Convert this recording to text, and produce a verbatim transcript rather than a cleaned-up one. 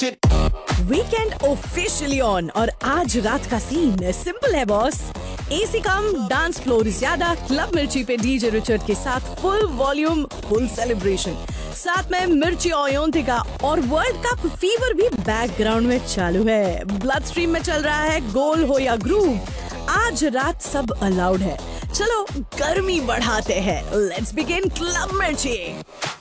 Weekend officially on और आज रात का सीन सिंपल है बॉस। एसी कम, डांस फ्लोर ज्यादा, क्लब मिर्ची पे डीजे रिचर्ड के साथ फुल वॉल्यूम, फुल सेलिब्रेशन, साथ में मिर्ची ओयोंतिका और वर्ल्ड कप फीवर भी बैकग्राउंड में चालू है। ब्लड स्ट्रीम में चल रहा है, गोल हो या ग्रूव, आज रात सब अलाउड है। चलो गर्मी बढ़ाते हैं, लेट्स बिगिन क्लब मिर्ची।